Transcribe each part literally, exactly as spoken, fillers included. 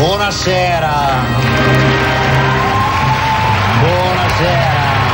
Buonasera. Buonasera.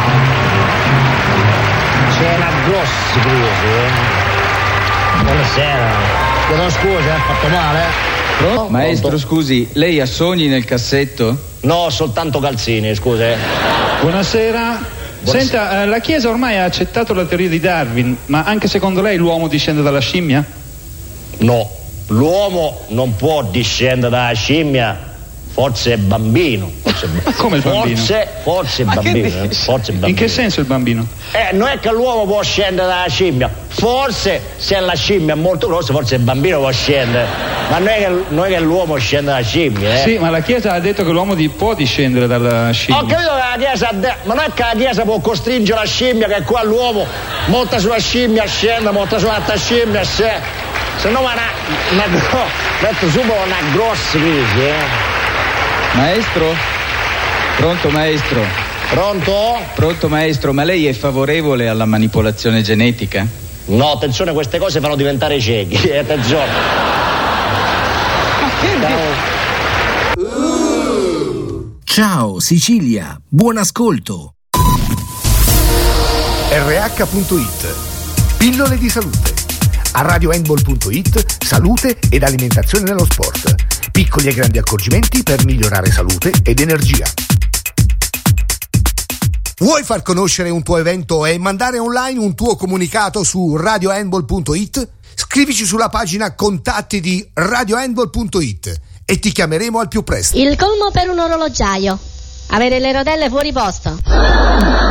C'è una grossa crisi, eh? Buonasera. Chiedo scusa, ho fatto male? Pronto? Maestro, Pronto? Scusi, lei ha sogni nel cassetto? No, soltanto calzini, scusa. Buonasera. Senta, eh, la Chiesa ormai ha accettato la teoria di Darwin, ma anche secondo lei l'uomo discende dalla scimmia? No, l'uomo non può discendere dalla scimmia, forse è bambino. Forse è ma come il bambino? Forse, forse è bambino, eh, forse è bambino. In che senso il bambino? Eh, non è che l'uomo può scendere dalla scimmia, forse se la scimmia è molto grossa, forse il bambino può scendere, ma non è che, non è che l'uomo scende dalla scimmia, eh. Sì, ma la Chiesa ha detto che l'uomo di, può discendere dalla scimmia. Ho capito che la Chiesa ha detto, ma non è che la Chiesa può costringere la scimmia, che qua l'uomo monta sulla scimmia, scende, monta sull'altra scimmia, se, se no ma una, una, metto subito una grossa crisi, eh. Maestro? Pronto, maestro? Pronto? Pronto, maestro, ma lei è favorevole alla manipolazione genetica? No, attenzione, queste cose fanno diventare ciechi, eh, attenzione. Ma che... Uh. Ciao Sicilia, buon ascolto. R H punto it, pillole di salute. A radio handball punto it, salute ed alimentazione nello sport. Piccoli e grandi accorgimenti per migliorare salute ed energia. Vuoi far conoscere un tuo evento e mandare online un tuo comunicato su radio handball punto it? Scrivici sulla pagina contatti di radio handball punto it e ti chiameremo al più presto. Il colmo per un orologiaio: avere le rotelle fuori posto.